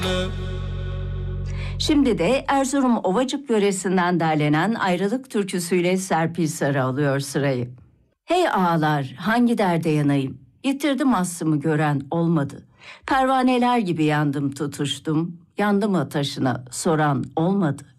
Şimdi de Erzurum Ovacık yöresinden derlenen ayrılık türküsüyle Serpil Sarı alıyor sırayı. Hey ağalar, hangi derde yanayım? Yitirdim aslımı gören olmadı. Pervaneler gibi yandım tutuştum. Yandım ateşine soran olmadı.